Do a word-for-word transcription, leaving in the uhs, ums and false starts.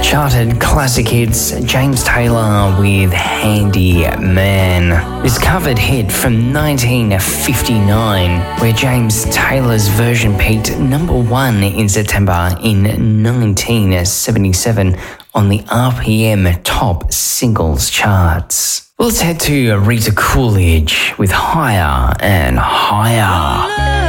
Charted classic hits, James Taylor with Handy Man. This covered hit from nineteen fifty-nine, where James Taylor's version peaked number one in September in nineteen seventy-seven on the R P M Top Singles charts. Let's head to Rita Coolidge with Higher and Higher.